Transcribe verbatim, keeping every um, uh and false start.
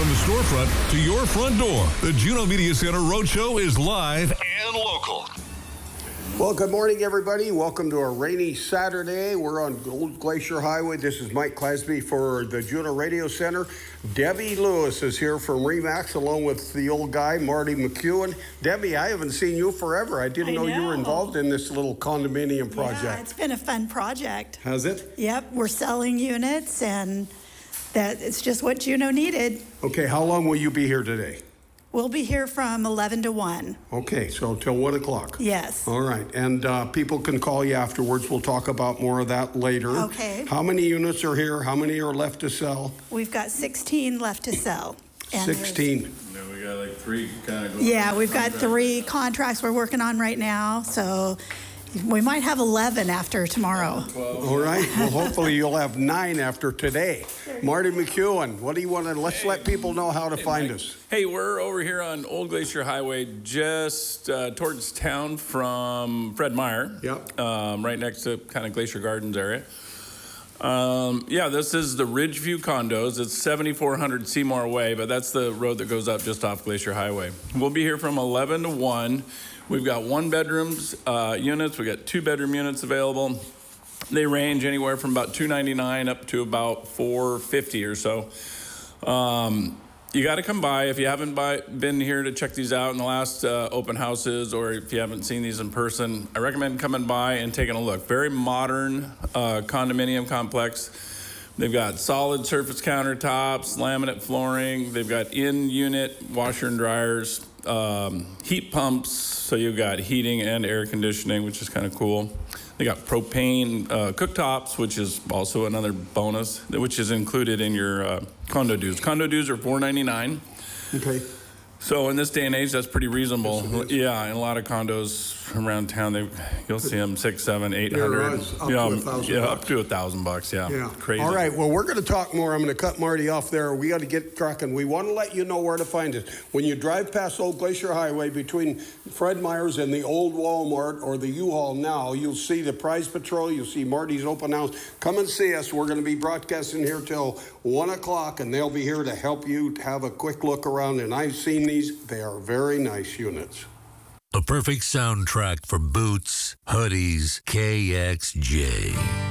From the storefront to your front door, the Juneau Media Center Roadshow is live and local. Well, good morning, everybody. Welcome to a rainy Saturday. We're on Old Glacier Highway. This is Mike Clasby for the Juneau Radio Center. Debbie Lewis is here from RE/MAX, along with the old guy, Marty McEwen. Debbie, I haven't seen you forever. I didn't I know. know you were know. involved in this little condominium project. Yeah, it's been a fun project. Has it? Yep, we're selling units, and that it's just what Juneau needed. Okay, how long will you be here today? We'll be here from eleven to one. Okay, so till one o'clock. Yes. All right, and uh, people can call you afterwards. We'll talk about more of that later. Okay. How many units are here? How many are left to sell? We've got sixteen left to sell. And there's- sixteen. No, we got like three kind of going. Yeah, we've got three contracts we're working on right now, so we might have eleven after tomorrow. All right. Well, hopefully you'll have nine after today. Marty McEwen, what do you want to, let's let people know how to find us. Hey, we're over here on Old Glacier Highway, just uh, towards town from Fred Meyer. Yep. Um, right next to kind of Glacier Gardens area. Um, yeah, this is the Ridgeview condos. It's seventy-four hundred Seymour Way, but that's the road that goes up just off Glacier Highway. We'll be here from eleven to one. We've got one bedrooms uh, units. We got two bedroom units available. They range anywhere from about two ninety-nine up to about four fifty or so. Um, you got to come by if you haven't buy, been here to check these out in the last uh, open houses, or if you haven't seen these in person. I recommend coming by and taking a look. Very modern uh, condominium complex. They've got solid surface countertops, laminate flooring. They've got in-unit washer and dryers, um, heat pumps. So you've got heating and air conditioning, which is kind of cool. They got propane uh, cooktops, which is also another bonus, which is included in your uh, condo dues. Condo dues are four ninety-nine. Okay. So in this day and age, that's pretty reasonable. Yeah, in a lot of condos around town, they you'll see them six, seven, eight Yeah, hundred. right. Up yeah, to a thousand yeah, bucks. up to a thousand bucks. Yeah, Yeah. crazy. All right. Well, we're going to talk more. I'm going to cut Marty off there. We got to get trucking. We want to let you know where to find us. When you drive past Old Glacier Highway between Fred Meyer's and the old Walmart or the U-Haul now, you'll see the Prize Patrol. You'll see Marty's open house. Come and see us. We're going to be broadcasting here till one o'clock, and they'll be here to help you have a quick look around. And I've seen these. They are very nice units. The perfect soundtrack for boots, hoodies, K X J.